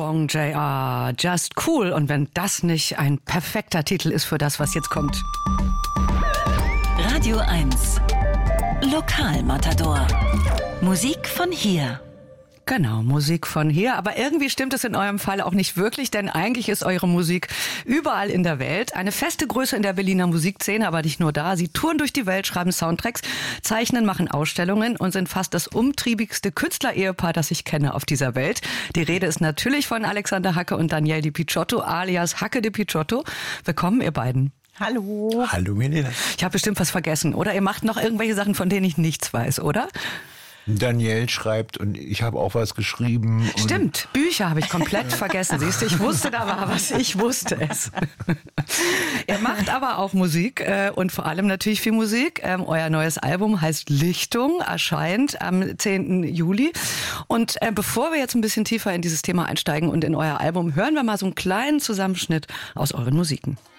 Long J.R. Just Cool. Und wenn das nicht ein perfekter Titel ist für das, was jetzt kommt. Radio 1 Lokalmatador. Musik von hier. Genau, Musik von hier. Aber irgendwie stimmt es in eurem Fall auch nicht wirklich, denn eigentlich ist eure Musik überall in der Welt. Eine feste Größe in der Berliner Musikszene, aber nicht nur da. Sie touren durch die Welt, schreiben Soundtracks, zeichnen, machen Ausstellungen und sind fast das umtriebigste Künstler-Ehepaar, das ich kenne auf dieser Welt. Die Rede ist natürlich von Alexander Hacke und Danielle Di Picciotto, alias Hacke Di Picciotto. Willkommen, ihr beiden. Hallo. Hallo, Milena. Ich habe bestimmt was vergessen, oder? Ihr macht noch irgendwelche Sachen, von denen ich nichts weiß, oder? Danielle schreibt und ich habe auch was geschrieben. Stimmt, Bücher habe ich komplett vergessen. Siehst du, ich wusste da war was, ich wusste es. Ihr macht aber auch Musik und vor allem natürlich viel Musik. Euer neues Album heißt Lichtung, erscheint am 10. Juli. Und bevor wir jetzt ein bisschen tiefer in dieses Thema einsteigen und in euer Album, hören wir mal so einen kleinen Zusammenschnitt aus euren Musiken.